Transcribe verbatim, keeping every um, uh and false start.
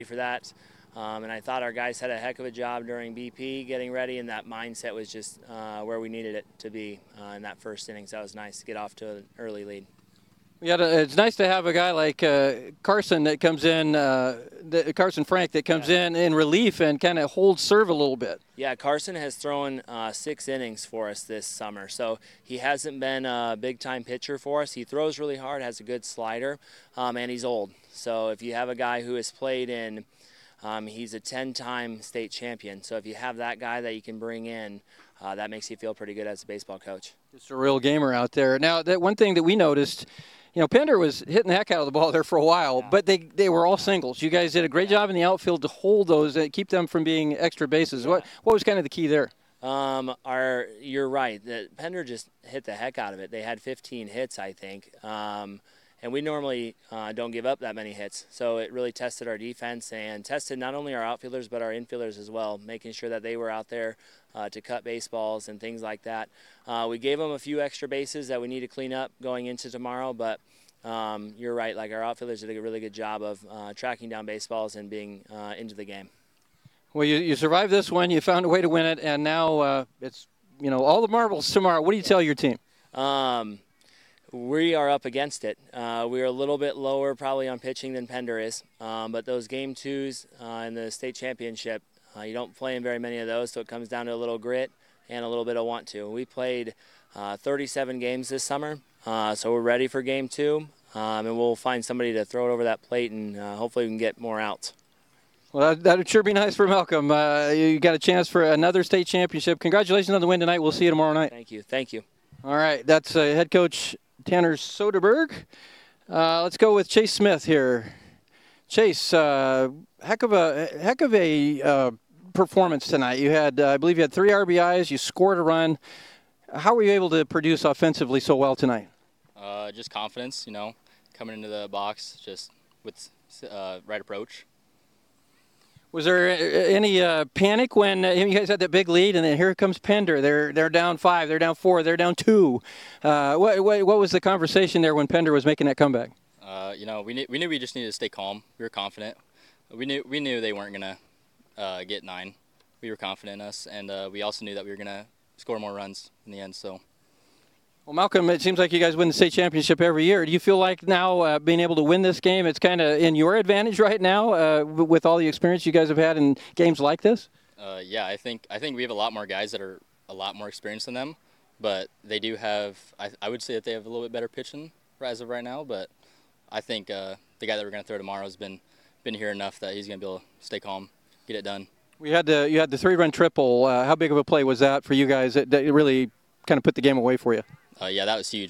for that. Um, and I thought our guys had a heck of a job during B P getting ready, and that mindset was just uh, where we needed it to be uh, in that first inning. So that was nice to get off to an early lead. Yeah, it's nice to have a guy like uh, Carson that comes in, uh, the, Carson Frank that comes yeah. in in relief and kind of holds serve a little bit. Yeah, Carson has thrown uh, six innings for us this summer, so he hasn't been a big-time pitcher for us. He throws really hard, has a good slider, um, and he's old. So if you have a guy who has played in, um, he's a ten-time state champion. So if you have that guy that you can bring in, uh, that makes you feel pretty good as a baseball coach. Just a real gamer out there. Now, that one thing that we noticed, you know, Pender was hitting the heck out of the ball there for a while, yeah. but they, they were all singles. You guys did a great yeah. job in the outfield to hold those and keep them from being extra bases. Yeah. What what was kind of the key there? Um, our, you're right. The, Pender just hit the heck out of it. They had fifteen hits, I think. Um, and we normally uh, don't give up that many hits. So it really tested our defense and tested not only our outfielders but our infielders as well, making sure that they were out there uh, to cut baseballs and things like that. Uh, we gave them a few extra bases that we need to clean up going into tomorrow, but um, you're right. Like our outfielders did a really good job of uh, tracking down baseballs and being uh, into the game. Well, you, you survived this one. You found a way to win it, and now uh, it's, you know, all the marbles tomorrow. What do you tell your team? Um, we are up against it. Uh, we are a little bit lower probably on pitching than Pender is, um, but those game twos uh, in the state championship, uh, you don't play in very many of those, so it comes down to a little grit and a little bit of want to. We played uh, thirty-seven games this summer, uh, so we're ready for game two, um, and we'll find somebody to throw it over that plate, and uh, hopefully we can get more outs. Well, that would sure be nice for Malcolm. Uh, you got a chance for another state championship. Congratulations on the win tonight. We'll see you tomorrow night. Thank you. Thank you. All right. That's uh, head coach Tanner Soderberg. Uh, let's go with Chase Smith here. Chase, uh, heck of a heck of a uh, performance tonight. You had, uh, I believe, you had three R B Is. You scored a run. How were you able to produce offensively so well tonight? Uh, just confidence, you know, coming into the box just with uh, right approach. Was there any uh, panic when uh, you guys had that big lead, and then here comes Pender? They're they're down five, they're down four, they're down two. Uh, what, what what was the conversation there when Pender was making that comeback? Uh, you know, we knew we knew we just needed to stay calm. We were confident. We knew we knew they weren't gonna uh, get nine. We were confident in us, and uh, we also knew that we were gonna score more runs in the end. So. Well, Malcolm, it seems like you guys win the state championship every year. Do you feel like now uh, being able to win this game, it's kind of in your advantage right now uh, with all the experience you guys have had in games like this? Uh, yeah, I think I think we have a lot more guys that are a lot more experienced than them, but they do have. I, I would say that they have a little bit better pitching as of right now. But I think uh, the guy that we're going to throw tomorrow has been been here enough that he's going to be able to stay calm, get it done. We had the you had the three-run triple. Uh, how big of a play was that for you guys? That, that really kind of put the game away for you. Uh, yeah, that was huge.